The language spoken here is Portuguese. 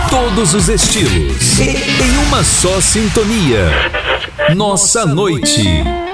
Todos os estilos, em uma só sintonia. Nossa noite.